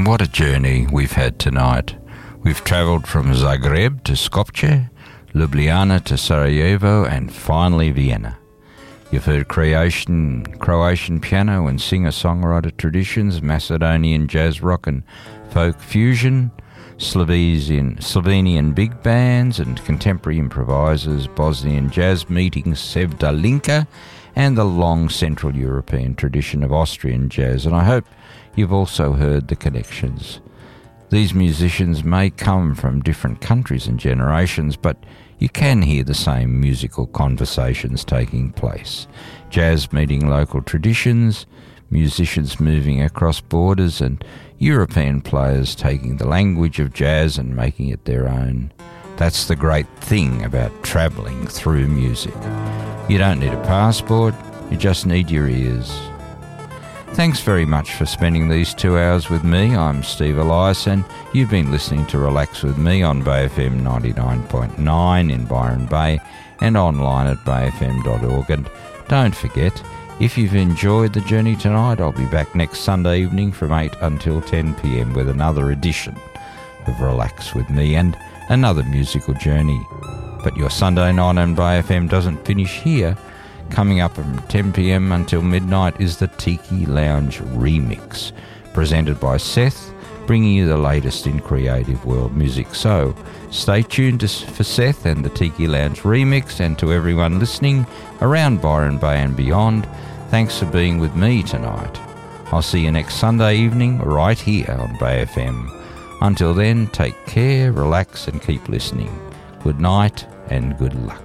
And what a journey we've had tonight. We've travelled from Zagreb to Skopje, Ljubljana to Sarajevo, and finally Vienna. You've heard Croatian piano and singer-songwriter traditions, Macedonian jazz rock and folk fusion, Slovenian big bands and contemporary improvisers, Bosnian jazz meetings, Sevda Linka, and the long Central European tradition of Austrian jazz. And I hope you've also heard the connections. These musicians may come from different countries and generations, but you can hear the same musical conversations taking place. Jazz meeting local traditions, musicians moving across borders, and European players taking the language of jazz and making it their own. That's the great thing about travelling through music. You don't need a passport, you just need your ears. Thanks very much for spending these 2 hours with me. I'm Steve Elias, and you've been listening to Relax with me on Bay FM 99.9 in Byron Bay and online at bayfm.org. And don't forget, if you've enjoyed the journey tonight, I'll be back next Sunday evening from 8 until 10 p.m. with another edition of Relax with me and another musical journey. But your Sunday night on Bay FM doesn't finish here. Coming up from 10 p.m. until midnight is the Tiki Lounge Remix, presented by Seth, bringing you the latest in creative world music. So stay tuned for Seth and the Tiki Lounge Remix, and to everyone listening around Byron Bay and beyond, thanks for being with me tonight. I'll see you next Sunday evening right here on Bay FM. Until then, take care, relax and keep listening. Good night and good luck.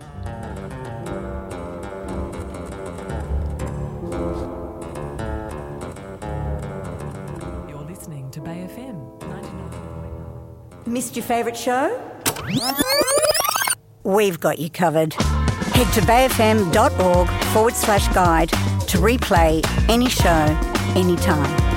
Missed your favourite show? We've got you covered. Head to bayfm.org/guide to replay any show, anytime.